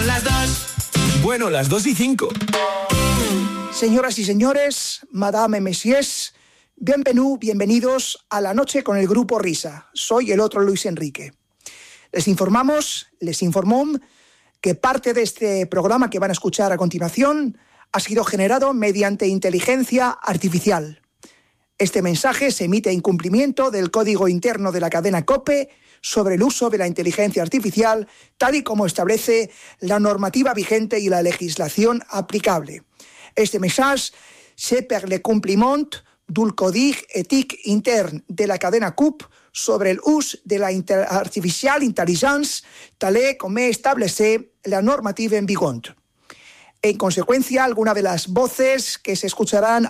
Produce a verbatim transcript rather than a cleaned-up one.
las dos. Bueno, las dos y cinco. Señoras y señores, Madame et Messieurs, bienvenue, bienvenidos a la noche con el Grupo Risa. Soy el otro Luis Enrique. Les informamos, les informó que parte de este programa que van a escuchar a continuación ha sido generado mediante inteligencia artificial. Este mensaje se emite en cumplimiento del código interno de la cadena COPE sobre el uso de la inteligencia artificial, tal y como establece la normativa vigente y la legislación aplicable. Este message, c'est per le compliment du código éthique interne de la cadena C U P sobre el uso de la inter- artificial intelligence, tal y como establece la normativa en vigor. En consecuencia, algunas de las voces que se escucharán